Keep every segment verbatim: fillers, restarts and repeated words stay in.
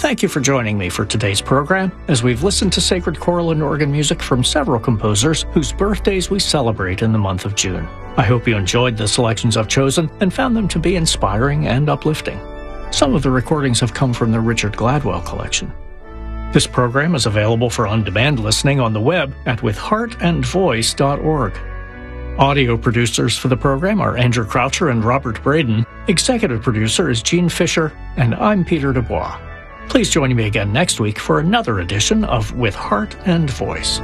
Thank you for joining me for today's program, as we've listened to sacred choral and organ music from several composers whose birthdays we celebrate in the month of June. I hope you enjoyed the selections I've chosen and found them to be inspiring and uplifting. Some of the recordings have come from the Richard Gladwell collection. This program is available for on-demand listening on the web at with heart and voice dot org. Audio producers for the program are Andrew Croucher and Robert Braden. Executive producer is Gene Fisher, and I'm Peter Dubois. Please join me again next week for another edition of With Heart and Voice.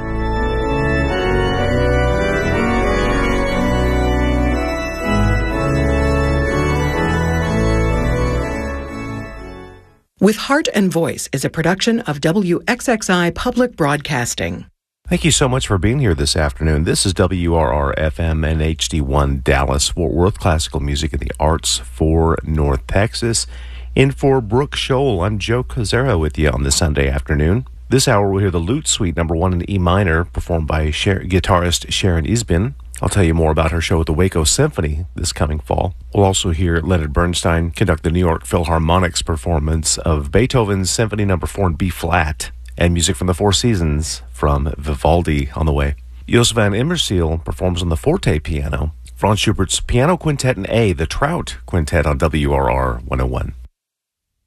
With Heart and Voice is a production of W X X I Public Broadcasting. Thank you so much for being here this afternoon. This is W R R F M and H D one Dallas, Fort Worth, classical music and the arts for North Texas. In for Brooke Scholl, I'm Joe Cozera with you on this Sunday afternoon. This hour we'll hear the Lute Suite number one in E minor, performed by Sher- guitarist Sharon Isbin. I'll tell you more about her show at the Waco Symphony this coming fall. We'll also hear Leonard Bernstein conduct the New York Philharmonic's performance of Beethoven's Symphony number four in B-flat, and music from the Four Seasons from Vivaldi on the way. Jos van Immersiel performs on the forte piano. Franz Schubert's Piano Quintet in A, the Trout Quintet on W R R one oh one.